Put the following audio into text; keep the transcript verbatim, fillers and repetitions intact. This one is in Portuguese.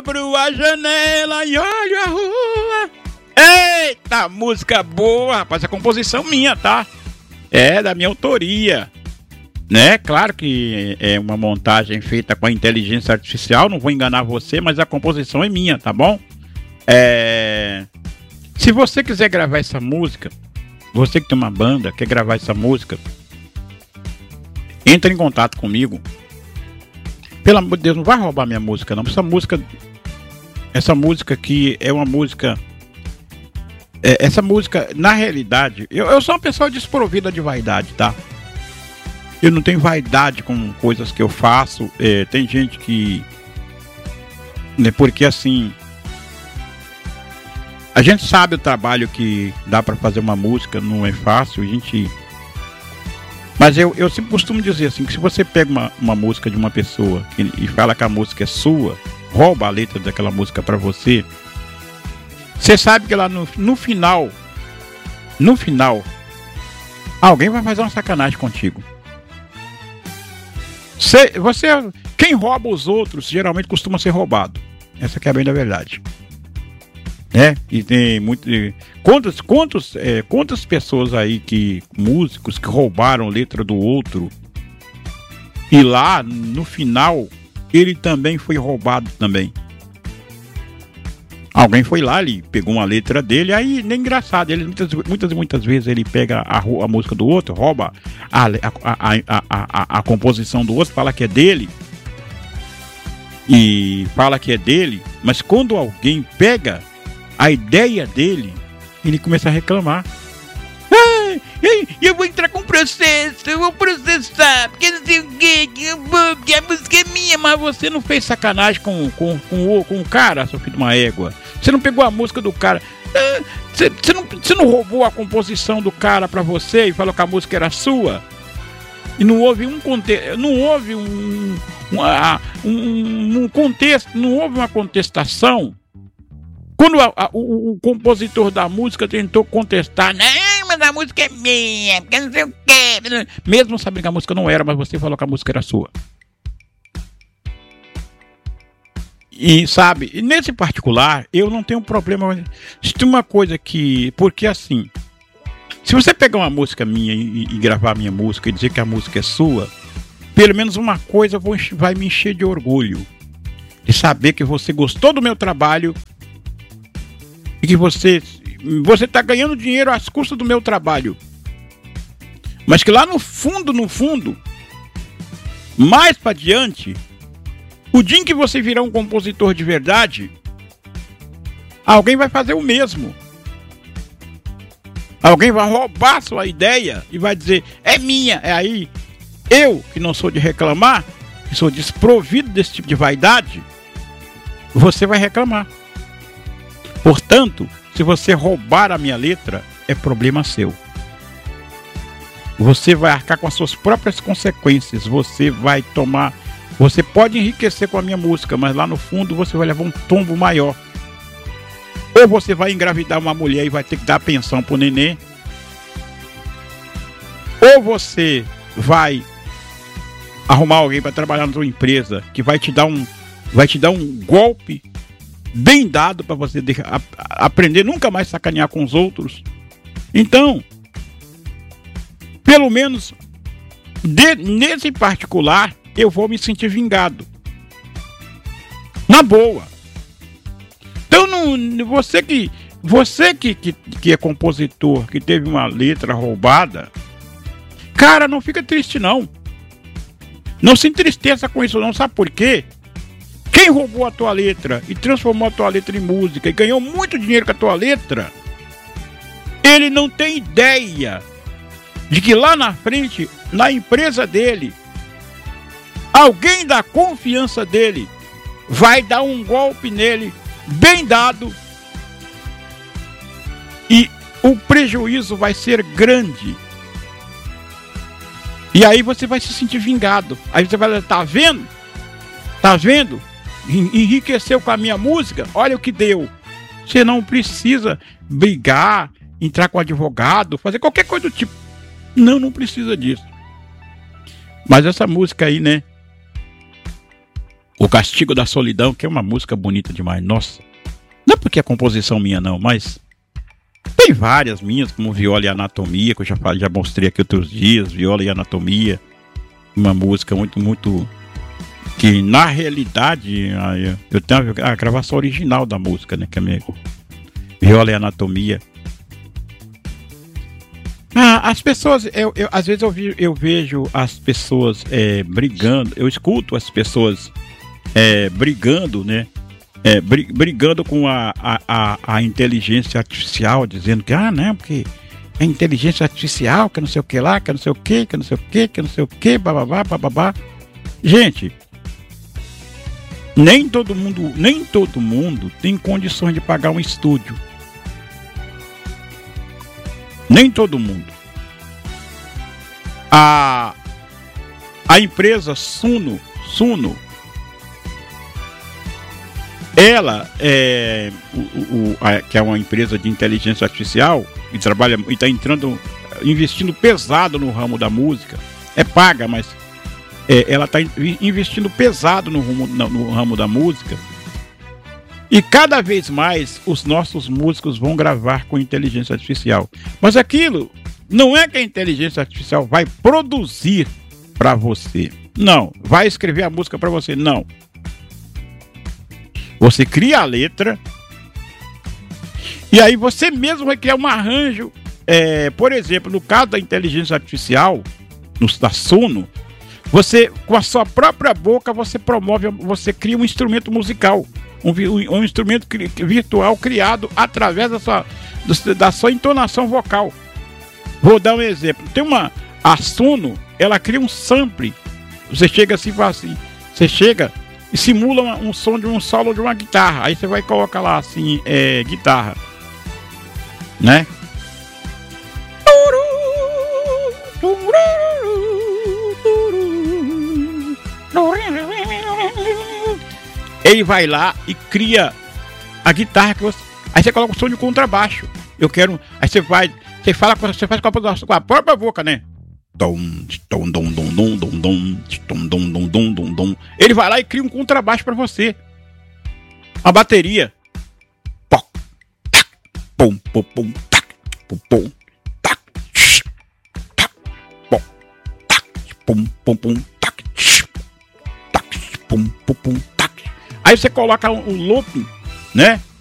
abro a janela e olho a rua. Eita, música boa, rapaz. A composição minha, tá? É da minha autoria. Né? Claro que é uma montagem feita com a inteligência artificial. Não vou enganar você, mas a composição é minha, tá bom? É... Se você quiser gravar essa música, você que tem uma banda, quer gravar essa música, entre em contato comigo. Pelo amor de Deus, não vai roubar minha música, não. Essa música, essa música aqui é uma música... É, essa música, na realidade, eu, eu sou uma pessoa desprovida de vaidade, tá? Eu não tenho vaidade com coisas que eu faço. É, tem gente que... Né, porque assim... A gente sabe o trabalho que dá pra fazer uma música, não é fácil, a gente... Mas eu, eu sempre costumo dizer assim, que se você pega uma, uma música de uma pessoa e, e fala que a música é sua, rouba a letra daquela música pra você, você sabe que lá no, no final, no final, alguém vai fazer uma sacanagem contigo. Você, você, quem rouba os outros geralmente costuma ser roubado. Essa que é bem da verdade. É, e tem muito. Quantas, quantos, é, quantas pessoas aí que. Músicos que roubaram letra do outro. E lá, no final, ele também foi roubado também. Alguém foi lá, ele pegou uma letra dele, aí nem engraçado. Ele, muitas, muitas muitas vezes ele pega a, a música do outro, rouba a, a, a, a, a, a composição do outro, fala que é dele. E fala que é dele, mas quando alguém pega a ideia dele, ele começa a reclamar. Ah, eu vou entrar com processo, eu vou processar, porque não sei o que, que a música é minha, mas você não fez sacanagem com, com, com, o, com o cara, seu filho de uma égua. Você não pegou a música do cara. Ah, você, você, não, você não roubou a composição do cara pra você e falou que a música era sua? E não houve um contexto, não houve um, uma, um, um contexto, não houve uma contestação. Quando a, a, o, o compositor da música tentou contestar, não, mas a música é minha, porque não sei o quê. Mesmo sabendo que a música não era, mas você falou que a música era sua. E sabe, nesse particular, eu não tenho problema. Se tem uma coisa que... Porque assim, se você pegar uma música minha e, e gravar a minha música e dizer que a música é sua, pelo menos uma coisa vou, vai me encher de orgulho. De saber que você gostou do meu trabalho e que você você está ganhando dinheiro às custas do meu trabalho. Mas que lá no fundo, no fundo, mais para diante, o dia em que você virar um compositor de verdade, alguém vai fazer o mesmo. Alguém vai roubar sua ideia e vai dizer, é minha. É aí, eu, que não sou de reclamar, que sou desprovido desse tipo de vaidade, você vai reclamar. Portanto, se você roubar a minha letra, é problema seu. Você vai arcar com as suas próprias consequências. Você vai tomar... Você pode enriquecer com a minha música, mas lá no fundo você vai levar um tombo maior. Ou você vai engravidar uma mulher e vai ter que dar pensão pro neném. Ou você vai arrumar alguém para trabalhar na sua empresa que vai te dar um, vai te dar um golpe bem dado para você deixar, a, a, aprender nunca mais sacanear com os outros. Então, pelo menos de, nesse particular, eu vou me sentir vingado. Na boa. Então, não, você, que, você que, que, que é compositor, que teve uma letra roubada, cara, não fica triste não. Não se entristeça com isso não, sabe por quê? Quem roubou a tua letra e transformou a tua letra em música e ganhou muito dinheiro com a tua letra, ele não tem ideia de que lá na frente, na empresa dele, alguém da confiança dele vai dar um golpe nele, bem dado, e o prejuízo vai ser grande. E aí você vai se sentir vingado. Aí você vai dizer, tá vendo? Tá vendo? Enriqueceu com a minha música, olha o que deu. Você não precisa brigar, entrar com advogado, fazer qualquer coisa do tipo. Não, não precisa disso. Mas essa música aí, né? O Castigo da Solidão, que é uma música bonita demais. Nossa, não é porque é composição minha não, mas tem várias minhas, como Viola e Anatomia, que eu já, falei, já mostrei aqui outros dias. Viola e Anatomia, uma música muito, muito... que na realidade eu tenho a gravação original da música, né, que é minha Viola e Anatomia. Ah, as pessoas, eu, eu, às vezes eu, vi, eu vejo as pessoas é, brigando, eu escuto as pessoas é, brigando, né? É, brigando com a, a, a, a inteligência artificial, dizendo que, ah, não, porque é inteligência artificial, que não sei o que lá, que não sei o que, que não sei o que, que não sei o que, bababá, bababá. Gente, nem todo mundo, nem todo mundo tem condições de pagar um estúdio. Nem todo mundo. A, a empresa Suno, Suno, ela é, o, o, a, que é uma empresa de inteligência artificial e trabalha e está entrando, investindo pesado no ramo da música. É paga, mas é, ela está investindo pesado no ramo, no, no ramo da música. E cada vez mais os nossos músicos vão gravar com inteligência artificial. Mas aquilo não é que a inteligência artificial vai produzir para você. Não. Vai escrever a música para você. Não. Você cria a letra e aí você mesmo vai criar um arranjo. É, por exemplo, no caso da inteligência artificial, no, da Suno, você, com a sua própria boca, você promove, você cria um instrumento musical. Um, um, um instrumento cri, virtual criado através da sua, do, da sua entonação vocal. Vou dar um exemplo. Tem uma... A Suno, ela cria um sample. Você chega assim e fala assim... Você chega e simula uma, um som de um solo de uma guitarra. Aí você vai colocar lá assim... É, guitarra. Né? Ele vai lá e cria a guitarra que você... Aí você coloca o som de contrabaixo. Eu quero... Aí você vai... Você fala com... Você faz com a, com a própria boca, né? Ele vai lá e cria um contrabaixo pra você. A bateria. Pum, pum, pum, tac, pum, pum, tac, tac, pum, tac, pum, pum, pum, tac, tac, pum, pum, pum, tac. Aí você coloca um, um looping, né?